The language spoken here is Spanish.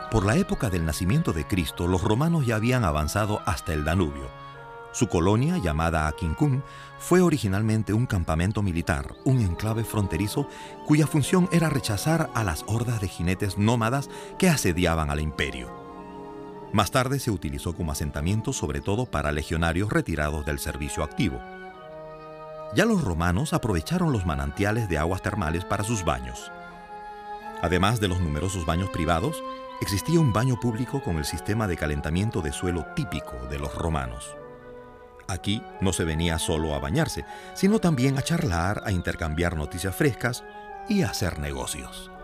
Por la época del nacimiento de Cristo, los romanos ya habían avanzado hasta el Danubio. Su colonia, llamada Aquincum, fue originalmente un campamento militar, un enclave fronterizo cuya función era rechazar a las hordas de jinetes nómadas que asediaban al imperio. Más tarde se utilizó como asentamiento sobre todo para legionarios retirados del servicio activo. Ya los romanos aprovecharon los manantiales de aguas termales para sus baños. Además de los numerosos baños privados, existía un baño público con el sistema de calentamiento de suelo típico de los romanos. Aquí no se venía solo a bañarse, sino también a charlar, a intercambiar noticias frescas y a hacer negocios.